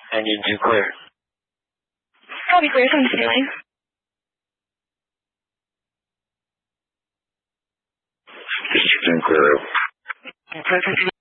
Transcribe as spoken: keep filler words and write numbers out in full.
Engine two clear. Copy, clear, seven Stanley. Engine clear. Present